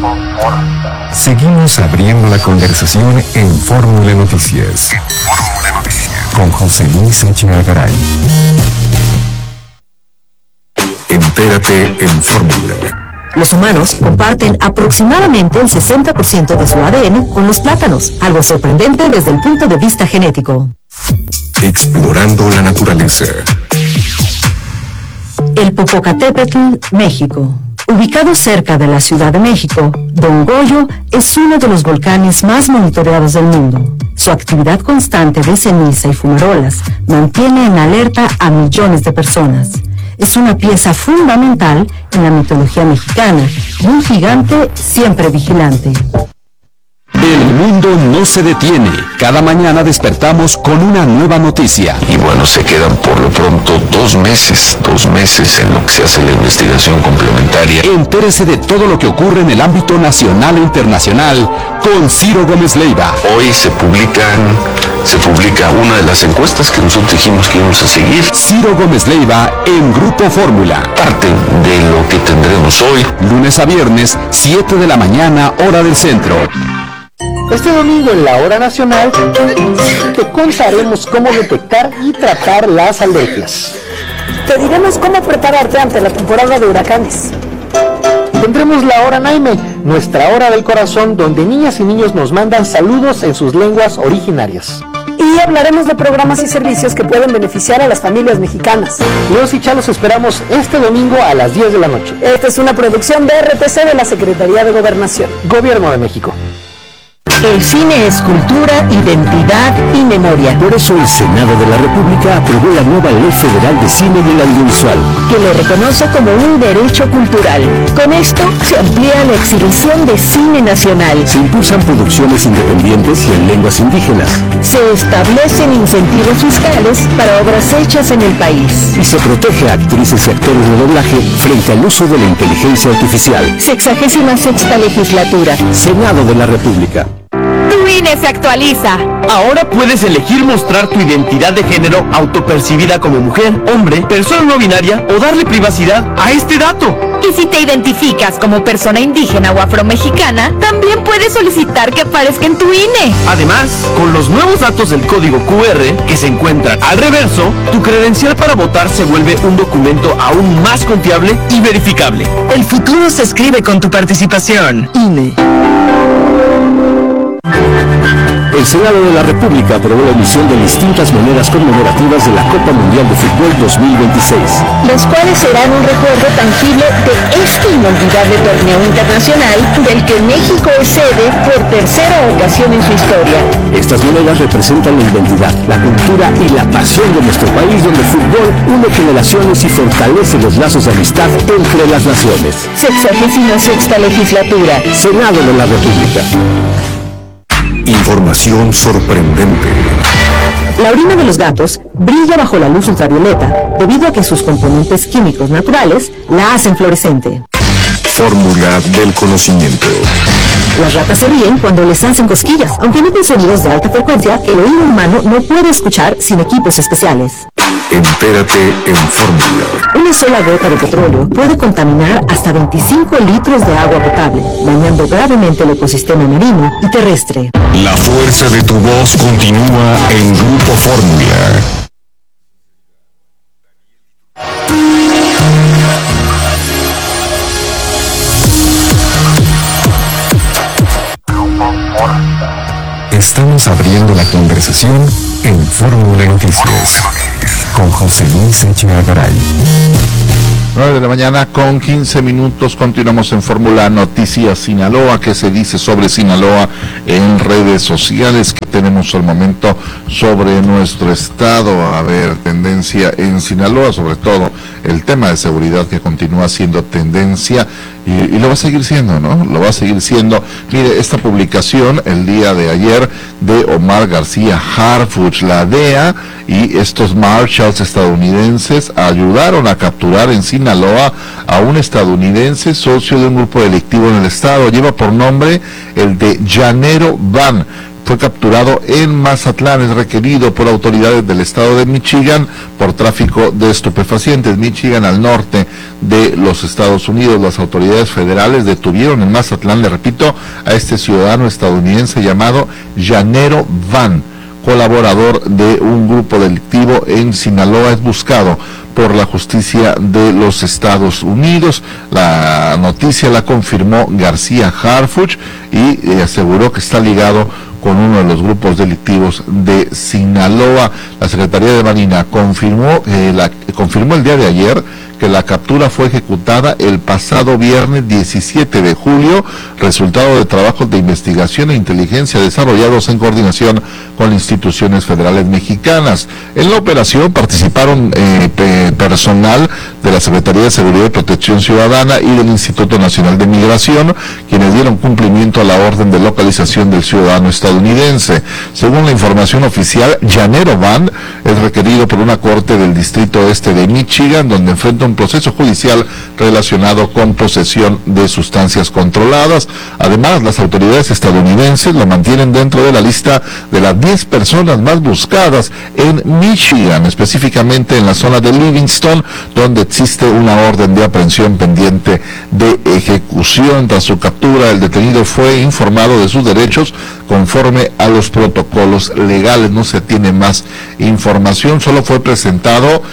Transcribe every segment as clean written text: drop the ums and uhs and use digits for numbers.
Seguimos abriendo la conversación en Fórmula Noticias. Con José Luis Sánchez Garay. Entérate en Fórmula. Los humanos comparten aproximadamente el 60% de su ADN con los plátanos, algo sorprendente desde el punto de vista genético. Explorando la naturaleza. El Popocatépetl, México. Ubicado cerca de la Ciudad de México, Don Goyo es uno de los volcanes más monitoreados del mundo. Su actividad constante de ceniza y fumarolas mantiene en alerta a millones de personas. Es una pieza fundamental en la mitología mexicana y un gigante siempre vigilante. El mundo no se detiene. Cada mañana despertamos con una nueva noticia. Y bueno, se quedan por lo pronto 2 meses en lo que se hace la investigación complementaria. Entérese de todo lo que ocurre en el ámbito nacional e internacional con Ciro Gómez Leiva. Hoy se publica una de las encuestas que nosotros dijimos que íbamos a seguir. Ciro Gómez Leiva en Grupo Fórmula. Parte de lo que tendremos hoy. Lunes a viernes, 7 de la mañana, hora del centro. Este domingo en la Hora Nacional te contaremos cómo detectar y tratar las alergias. Te diremos cómo prepararte ante la temporada de huracanes. Tendremos la Hora Naime, nuestra hora del corazón, donde niñas y niños nos mandan saludos en sus lenguas originarias. Y hablaremos de programas y servicios que pueden beneficiar a las familias mexicanas. Los y Chalos esperamos este domingo a las 10 de la noche. Esta es una producción de RTC de la Secretaría de Gobernación. Gobierno de México. El cine es cultura, identidad y memoria. Por eso el Senado de la República aprobó la nueva Ley Federal de Cine y el Audiovisual, que lo reconoce como un derecho cultural. Con esto se amplía la exhibición de cine nacional. Se impulsan producciones independientes y en lenguas indígenas. Se establecen incentivos fiscales para obras hechas en el país. Y se protege a actrices y actores de doblaje frente al uso de la inteligencia artificial. 66ª legislatura. Senado de la República. Tu INE se actualiza. Ahora puedes elegir mostrar tu identidad de género autopercibida como mujer, hombre, persona no binaria o darle privacidad a este dato. Y si te identificas como persona indígena o afromexicana, también puedes solicitar que aparezca en tu INE. Además, con los nuevos datos del código QR que se encuentran al reverso, tu credencial para votar se vuelve un documento aún más confiable y verificable. El futuro se escribe con tu participación. INE. El Senado de la República aprobó la emisión de distintas monedas conmemorativas de la Copa Mundial de Fútbol 2026. Las cuales serán un recuerdo tangible de este inolvidable torneo internacional del que México es sede por tercera ocasión en su historia. Estas monedas representan la identidad, la cultura y la pasión de nuestro país, donde el fútbol une generaciones y fortalece los lazos de amistad entre las naciones. 66ª legislatura. Senado de la República. Información sorprendente. La orina de los gatos brilla bajo la luz ultravioleta debido a que sus componentes químicos naturales la hacen fluorescente. Fórmula del conocimiento. Las ratas se ríen cuando les hacen cosquillas, aunque emiten sonidos de alta frecuencia que el oído humano no puede escuchar sin equipos especiales. Entérate en Fórmula. Una sola gota de petróleo puede contaminar hasta 25 litros de agua potable, dañando gravemente el ecosistema marino y terrestre. La fuerza de tu voz continúa en Grupo Fórmula. Estamos abriendo la conversación en Fórmula Noticias con José Luis Sánchez Garay. 9 de la mañana con 15 minutos. Continuamos en Fórmula Noticias Sinaloa. ¿Qué se dice sobre Sinaloa en redes sociales? ¿Qué tenemos al momento sobre nuestro estado? A ver, tendencia en Sinaloa, sobre todo el tema de seguridad que continúa siendo tendencia y lo va a seguir siendo, ¿no? Lo va a seguir siendo. Mire, esta publicación el día de ayer de Omar García Harfuch, la DEA y estos marshals estadounidenses ayudaron a capturar en Sinaloa a un estadounidense socio de un grupo delictivo en el estado. Lleva por nombre el de Llanero Van, fue capturado en Mazatlán. Es requerido por autoridades del estado de Michigan por tráfico de estupefacientes. Michigan, al norte de los Estados Unidos. Las autoridades federales detuvieron en Mazatlán, le repito, a este ciudadano estadounidense llamado Llanero Van, colaborador de un grupo delictivo en Sinaloa. Es buscado por la justicia de los Estados Unidos. La noticia la confirmó García Harfuch y aseguró que está ligado con uno de los grupos delictivos de Sinaloa. La Secretaría de Marina confirmó el día de ayer que la captura fue ejecutada el pasado viernes 17 de julio, resultado de trabajos de investigación e inteligencia desarrollados en coordinación con instituciones federales mexicanas. En la operación participaron personal de la Secretaría de Seguridad y Protección Ciudadana y del Instituto Nacional de Migración, quienes dieron cumplimiento a la orden de localización del ciudadano estadounidense. Según la información oficial, Llanero Van es requerido por una corte del Distrito Este de Michigan, donde enfrenta un proceso judicial relacionado con posesión de sustancias controladas. Además, las autoridades estadounidenses lo mantienen dentro de la lista de las 10 personas más buscadas en Michigan, específicamente en la zona de Livingston, donde existe una orden de aprehensión pendiente de ejecución. Tras su captura, el detenido fue informado de sus derechos conforme a los protocolos legales. No se tiene más información, solo fue presentado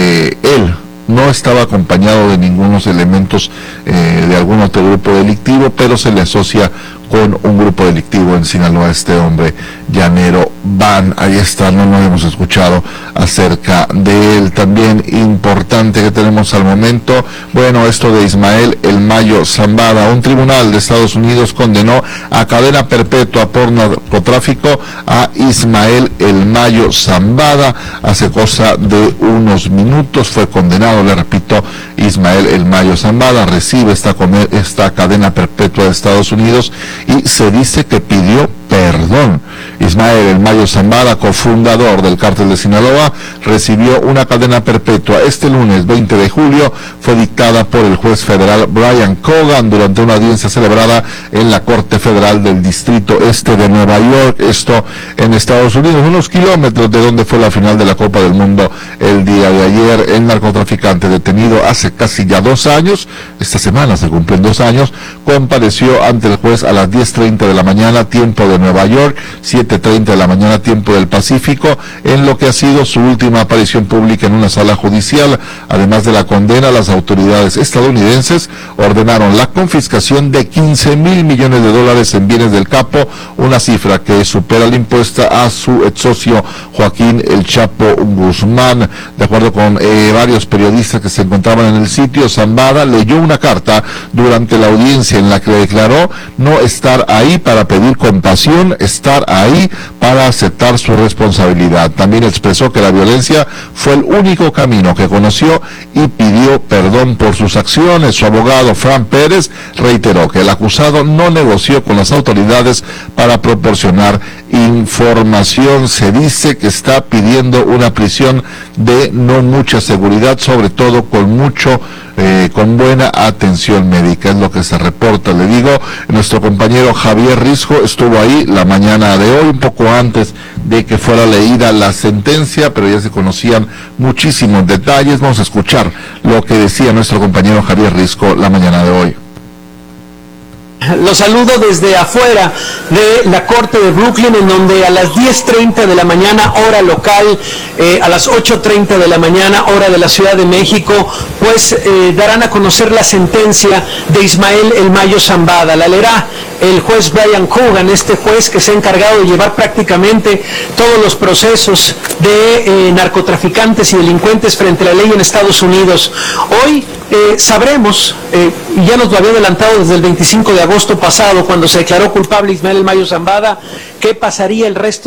él. No estaba acompañado de ningunos elementos de algún otro grupo delictivo, pero se le asocia con un grupo delictivo en Sinaloa, este hombre, Llanero Van. Ahí está, no lo hemos escuchado acerca de él. También importante que tenemos al momento, bueno, esto de Ismael El Mayo Zambada. Un tribunal de Estados Unidos condenó a cadena perpetua por narcotráfico a Ismael El Mayo Zambada. Hace cosa de unos minutos fue condenado, le repito, Ismael El Mayo Zambada recibe esta cadena perpetua de Estados Unidos y se dice que pidió perdón. Ismael El Mayo Zambada, cofundador del Cártel de Sinaloa, recibió una cadena perpetua. Este lunes 20 de julio fue dictada por el juez federal Brian Cogan durante una audiencia celebrada en la Corte Federal del Distrito Este de Nueva York, esto en Estados Unidos, unos kilómetros de donde fue la final de la Copa del Mundo el día de ayer. El narcotraficante detenido hace casi ya 2 años, esta semana se cumplen 2 años, compareció ante el juez a las 10:30 de la mañana, tiempo de Nueva York, 7:30 de la mañana, tiempo del Pacífico, en lo que ha sido su última aparición pública en una sala judicial. Además de la condena, las autoridades estadounidenses ordenaron la confiscación de $15,000 millones en bienes del capo, una cifra que supera la impuesta a su ex socio Joaquín El Chapo Guzmán. De acuerdo con varios periodistas que se encontraban en el sitio, Zambada leyó una carta durante la audiencia en la que declaró no estar ahí para pedir compasión, estar ahí para aceptar su responsabilidad. También expresó que la violencia fue el único camino que conoció y pidió perdón por sus acciones. Su abogado, Fran Pérez, reiteró que el acusado no negoció con las autoridades para proporcionar información. Se dice que está pidiendo una prisión de no mucha seguridad, sobre todo con buena atención médica, es lo que se reporta. Le digo, nuestro compañero Javier Risco estuvo ahí la mañana de hoy, un poco antes de que fuera leída la sentencia, pero ya se conocían muchísimos detalles. Vamos a escuchar lo que decía nuestro compañero Javier Risco la mañana de hoy. Los saludo desde afuera de la Corte de Brooklyn, en donde a las 10:30 de la mañana, hora local, a las 8:30 de la mañana, hora de la Ciudad de México, pues darán a conocer la sentencia de Ismael El Mayo Zambada. La leerá el juez Brian Cogan, este juez que se ha encargado de llevar prácticamente todos los procesos de narcotraficantes y delincuentes frente a la ley en Estados Unidos. Hoy sabremos, y ya nos lo había adelantado desde el 25 de agosto pasado, cuando se declaró culpable Ismael El Mayo Zambada, qué pasaría el resto